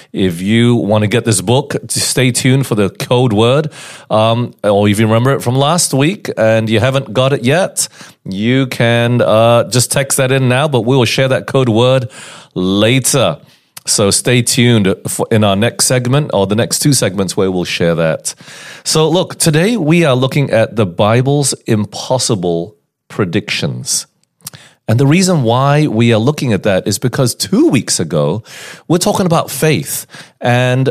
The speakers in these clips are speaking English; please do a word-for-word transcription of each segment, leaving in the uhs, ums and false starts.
If you want to get this book, stay tuned for the code word. Um, or if you remember it from last week and you haven't got it yet, you can uh, just text that in now, but we will share that code word later. So stay tuned for in our next segment or the next two segments where we'll share that. So look, today we are looking at the Bible's impossible predictions. And the reason why we are looking at that is because two weeks ago, we're talking about faith and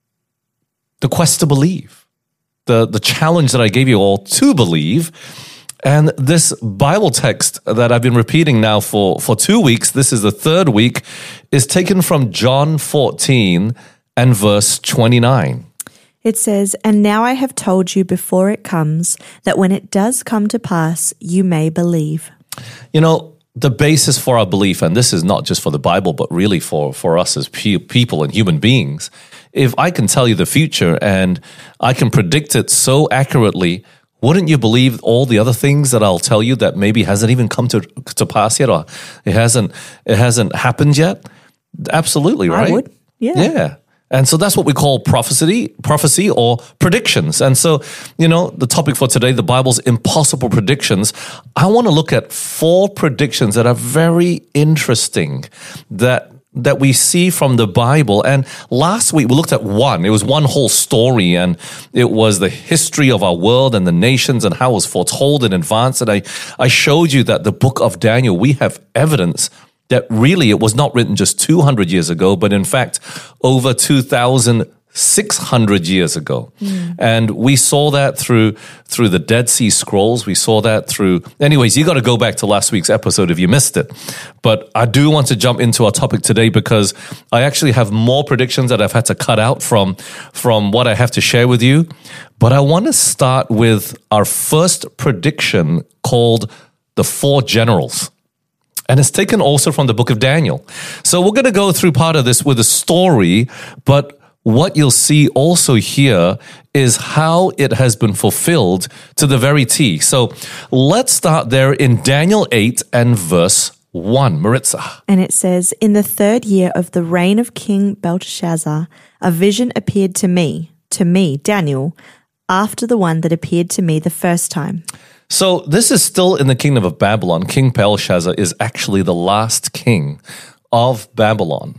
the quest to believe, the, the challenge that I gave you all to believe. And this Bible text that I've been repeating now for, for two weeks, this is the third week, is taken from John fourteen and verse twenty-nine. It says, "And now I have told you before it comes, that when it does come to pass, you may believe." You know, the basis for our belief, and this is not just for the Bible, but really for, for us as pe- people and human beings, if I can tell you the future and I can predict it so accurately, wouldn't you believe all the other things that I'll tell you that maybe hasn't even come to to pass yet, or it hasn't it hasn't happened yet? Absolutely, right? I would, yeah. Yeah. And so that's what we call prophecy, prophecy or predictions. And so, you know, the topic for today, the Bible's impossible predictions. I want to look at four predictions that are very interesting that that we see from the Bible. And last week we looked at one. It was one whole story, and it was the history of our world and the nations and how it was foretold in advance. And I, I showed you that the book of Daniel, we have evidence that really it was not written just two hundred years ago, but in fact, over two thousand six hundred years ago. Mm. And we saw that through through the Dead Sea Scrolls. We saw that through... Anyways, you got to go back to last week's episode if you missed it. But I do want to jump into our topic today because I actually have more predictions that I've had to cut out from, from what I have to share with you. But I want to start with our first prediction called the Four Generals. And it's taken also from the book of Daniel. So we're going to go through part of this with a story, but what you'll see also here is how it has been fulfilled to the very T. So let's start there in Daniel eight and verse one. Maritza. And it says, "In the third year of the reign of King Belteshazzar, a vision appeared to me, to me, Daniel, after the one that appeared to me the first time." So this is still in the kingdom of Babylon. King Belshazzar is actually the last king of Babylon.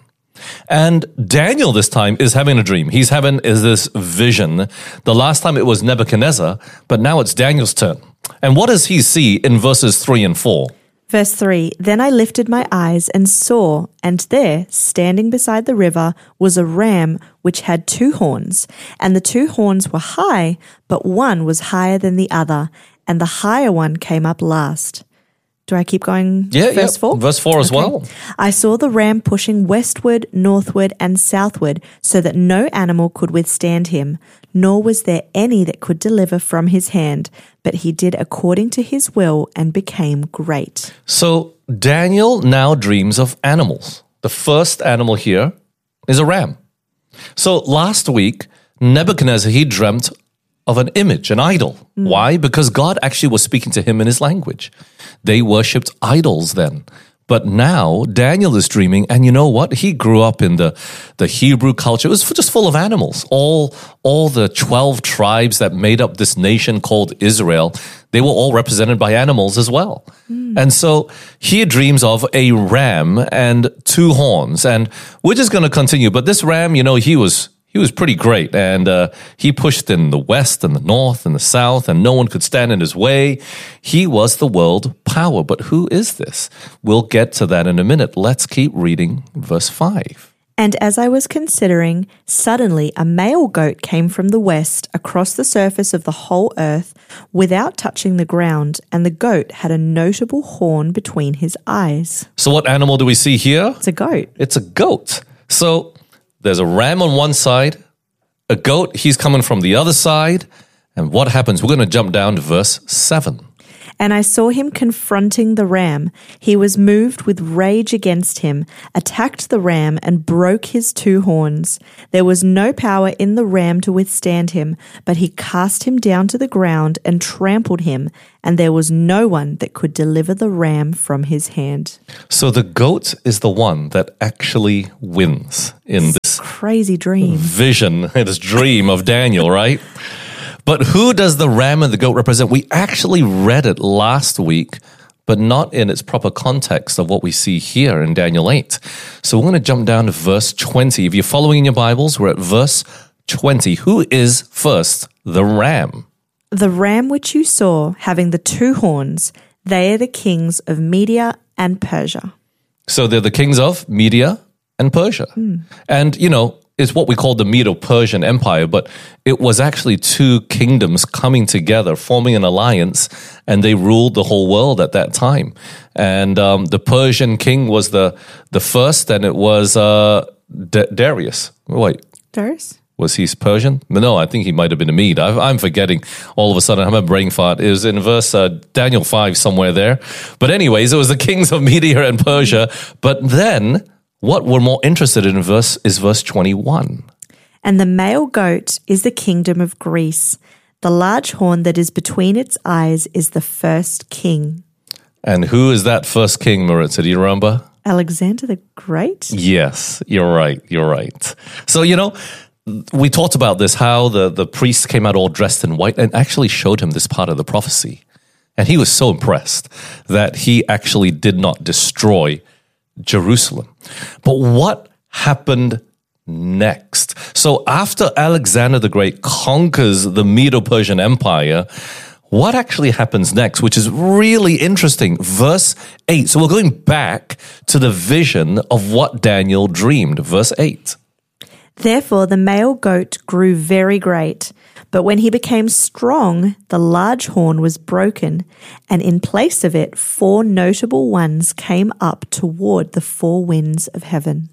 And Daniel this time is having a dream. He's having is this vision. The last time it was Nebuchadnezzar, but now it's Daniel's turn. And what does he see in verses three and four? Verse three, "Then I lifted my eyes and saw, and there, standing beside the river, was a ram which had two horns. And the two horns were high, but one was higher than the other, and the higher one came up last." Do I keep going? Yeah, verse yeah. four? Verse four as okay. well. "I saw the ram pushing westward, northward, and southward, so that no animal could withstand him, nor was there any that could deliver from his hand. But he did according to his will and became great." So Daniel now dreams of animals. The first animal here is a ram. So last week, Nebuchadnezzar, he dreamt of an image, an idol. Mm. Why? Because God actually was speaking to him in his language. They worshipped idols then. But now Daniel is dreaming, and you know what? He grew up in the, the Hebrew culture. It was just full of animals. All, all the twelve tribes that made up this nation called Israel, they were all represented by animals as well. Mm. And so he dreams of a ram and two horns. And we're just going to continue. But this ram, you know, he was... He was pretty great, and uh, he pushed in the west and the north and the south, and no one could stand in his way. He was the world power. But who is this? We'll get to that in a minute. Let's keep reading verse five. "And as I was considering, suddenly a male goat came from the west across the surface of the whole earth without touching the ground, and the goat had a notable horn between his eyes." So what animal do we see here? It's a goat. It's a goat. So there's a ram on one side, a goat, he's coming from the other side. And what happens? We're going to jump down to verse seven. "And I saw him confronting the ram. He was moved with rage against him, attacked the ram, and broke his two horns. There was no power in the ram to withstand him, but he cast him down to the ground and trampled him, and there was no one that could deliver the ram from his hand." So the goat is the one that actually wins in this crazy dream. Vision, this dream of Daniel, right? But who does the ram and the goat represent? We actually read it last week, but not in its proper context of what we see here in Daniel eight. So we're going to jump down to verse twenty. If you're following in your Bibles, we're at verse twenty. Who is first the ram? The ram which you saw having the two horns, they are the kings of Media and Persia. So they're the kings of Media and Persia. Mm. And, you know, it's what we call the Medo-Persian Empire, but it was actually two kingdoms coming together, forming an alliance, and they ruled the whole world at that time. And um, the Persian king was the the first, and it was uh, D- Darius. Wait. Darius? Was he Persian? No, I think he might have been a Mede. I, I'm forgetting all of a sudden. I have a brain fart. It was in verse uh, Daniel five somewhere there. But anyways, it was the kings of Media and Persia. But then what we're more interested in verse is verse twenty-one. And the male goat is the kingdom of Greece. The large horn that is between its eyes is the first king. And who is that first king, Maritza? Do you remember? Alexander the Great? Yes, you're right. You're right. So, you know, we talked about this, how the, the priest came out all dressed in white and actually showed him this part of the prophecy. And he was so impressed that he actually did not destroy Jerusalem. But what happened next? So after Alexander the Great conquers the Medo-Persian Empire, what actually happens next, which is really interesting? Verse eight. So we're going back to the vision of what Daniel dreamed. Verse eight. Therefore the male goat grew very great, but when he became strong, the large horn was broken, and in place of it, four notable ones came up toward the four winds of heaven.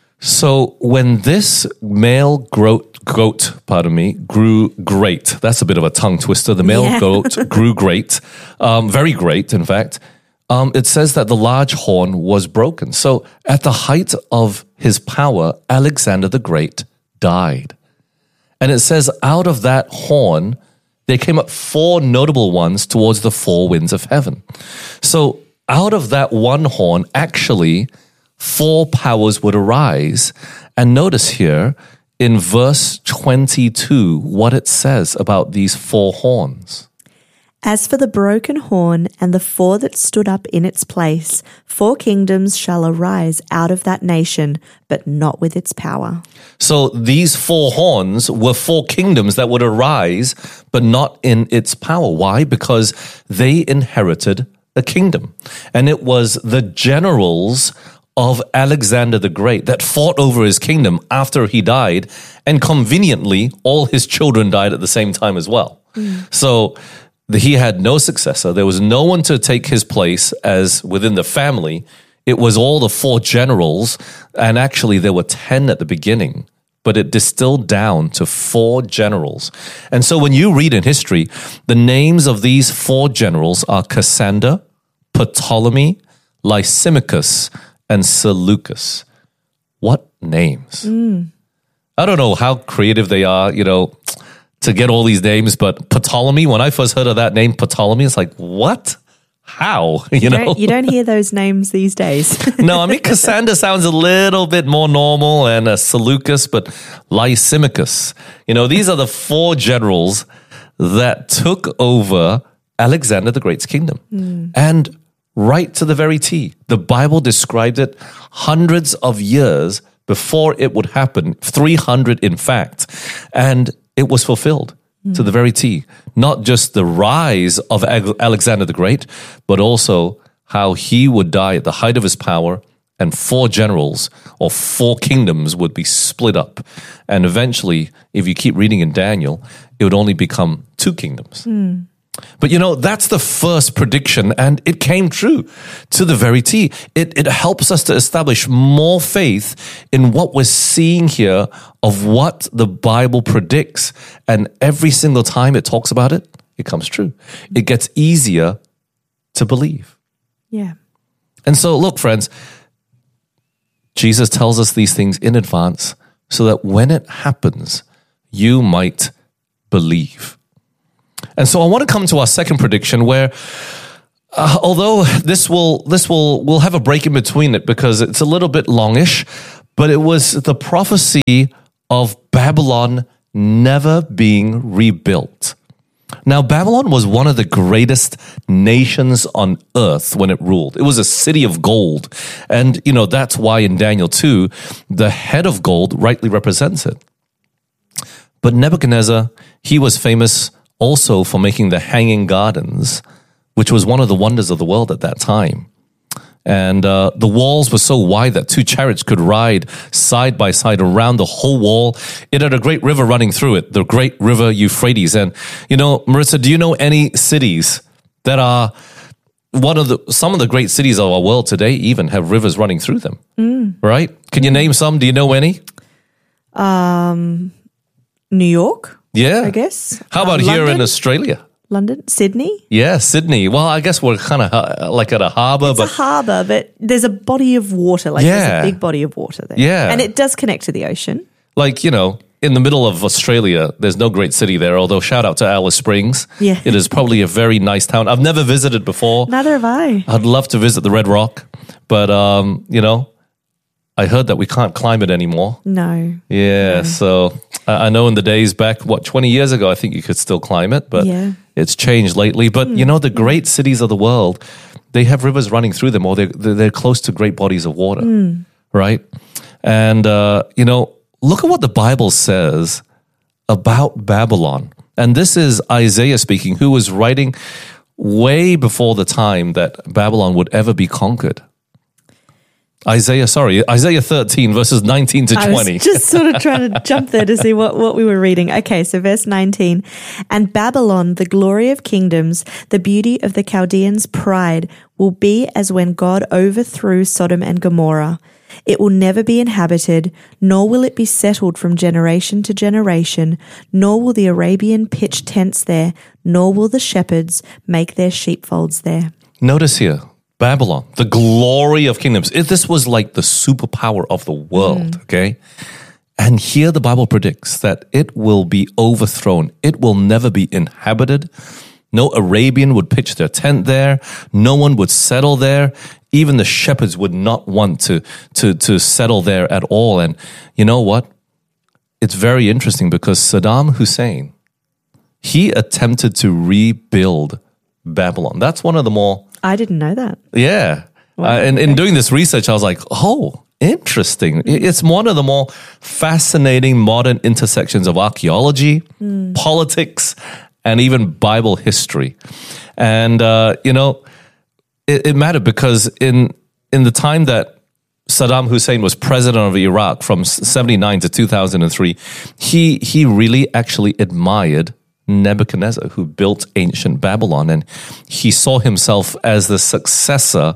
So when this male goat, goat, pardon me, grew great, that's a bit of a tongue twister. The male yeah. goat grew great, um, very great, in fact. Um, it says that the large horn was broken. So at the height of his power, Alexander the Great died. And it says out of that horn, there came up four notable ones towards the four winds of heaven. So out of that one horn, actually, four powers would arise. And notice here in verse twenty-two what it says about these four horns. As for the broken horn and the four that stood up in its place, four kingdoms shall arise out of that nation, but not with its power. So these four horns were four kingdoms that would arise, but not in its power. Why? Because they inherited a kingdom. And it was the generals of Alexander the Great that fought over his kingdom after he died, and conveniently, all his children died at the same time as well. Mm. So he had no successor. There was no one to take his place as within the family. It was all the four generals, and actually there were ten at the beginning, but it distilled down to four generals. And so when you read in history, the names of these four generals are Cassander, Ptolemy, Lysimachus, and Seleucus. What names? Mm. I don't know how creative they are, you know, to get all these names, but Ptolemy, when I first heard of that name, Ptolemy, it's like, what? How? You, you know? Don't, you don't hear those names these days. No, I mean, Cassander sounds a little bit more normal, and uh, Seleucus, but Lysimachus. You know, these are the four generals that took over Alexander the Great's kingdom. Mm. And right to the very T, the Bible described it hundreds of years before it would happen, three hundred in fact. And it was fulfilled mm. to the very T. Not just the rise of Alexander the Great, but also how he would die at the height of his power, and four generals or four kingdoms would be split up. And eventually, if you keep reading in Daniel, it would only become two kingdoms. Mm. But you know, that's the first prediction, and it came true to the very T. It, it helps us to establish more faith in what we're seeing here of what the Bible predicts. And every single time it talks about it, it comes true. It gets easier to believe. Yeah. And so, look, friends, Jesus tells us these things in advance so that when it happens, you might believe. And so I want to come to our second prediction where, uh, although this will, this will, we'll have a break in between it because it's a little bit longish, but it was the prophecy of Babylon never being rebuilt. Now, Babylon was one of the greatest nations on earth when it ruled. It was a city of gold. And, you know, that's why in Daniel two, the head of gold rightly represents it. But Nebuchadnezzar, he was famous also for making the Hanging Gardens, which was one of the wonders of the world at that time. And uh, the walls were so wide that two chariots could ride side by side around the whole wall. It had a great river running through it, the great river Euphrates. And, you know, Marissa, do you know any cities that are one of the, some of the great cities of our world today even have rivers running through them, mm. right? Can you name some? Do you know any? Um, New York, yeah, I guess. How about uh, here London? in Australia? London, Sydney? Yeah, Sydney. Well, I guess we're kind of uh, like at a harbour. It's but a harbour, but there's a body of water. Like Yeah. there's a big body of water there. Yeah. And it does connect to the ocean. like, you know, in the middle of Australia, there's no great city there, although shout out to Alice Springs. Yeah. It is probably a very nice town. I've never visited before. Neither have I. I'd love to visit the Red Rock, but, um, you know, I heard that we can't climb it anymore. No. Yeah, No. so I I know in the days back, what, twenty years ago, I think you could still climb it, but Yeah. it's changed lately. But, you know, the great cities of the world, they have rivers running through them, or they're, they're close to great bodies of water, right? And, uh, you know, look at what the Bible says about Babylon. And this is Isaiah speaking, who was writing way before the time that Babylon would ever be conquered. Isaiah, sorry, Isaiah thirteen, verses nineteen to twenty. I was just sort of trying to jump there to see what, what we were reading. Okay, so verse nineteen. And Babylon, the glory of kingdoms, the beauty of the Chaldeans' pride, will be as when God overthrew Sodom and Gomorrah. It will never be inhabited, nor will it be settled from generation to generation, nor will the Arabian pitch tents there, nor will the shepherds make their sheepfolds there. Notice here, Babylon, the glory of kingdoms. It, this was like the superpower of the world, mm. okay? And here the Bible predicts that it will be overthrown. It will never be inhabited. No Arabian would pitch their tent there. No one would settle there. Even the shepherds would not want to, to, to settle there at all. And you know what? It's very interesting because Saddam Hussein, he attempted to rebuild Babylon. That's one of the more... I didn't know that. Yeah. Wow. Uh, and in doing this research, I was like, oh, interesting. It's one of the more fascinating modern intersections of archaeology, mm. politics, and even Bible history. And, uh, you know, it, it mattered because in in the time that Saddam Hussein was president of Iraq from seventy-nine to two thousand three, he he really actually admired Nebuchadnezzar, who built ancient Babylon, and he saw himself as the successor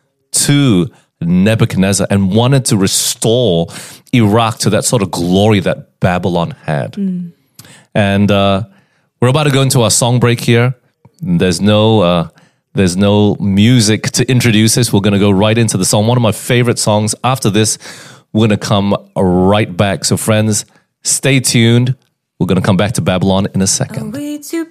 to Nebuchadnezzar and wanted to restore Iraq to that sort of glory that Babylon had. Mm. And uh, we're about to go into our song break here. There's no uh, there's no music to introduce this. We're going to go right into the song. One of my favorite songs. After this, we're going to come right back. So friends, stay tuned. We're going to come back to Babylon in a second. Are we too